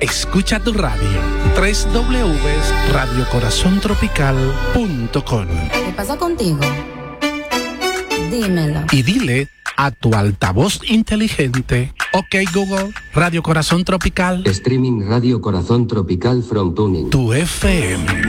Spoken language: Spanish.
Escucha tu radio. www.radiocorazontropical.com. ¿Qué pasa contigo? Dímelo. Y dile a tu altavoz inteligente: OK Google, Radio Corazón Tropical. Streaming Radio Corazón Tropical from Tuning. Tu FM.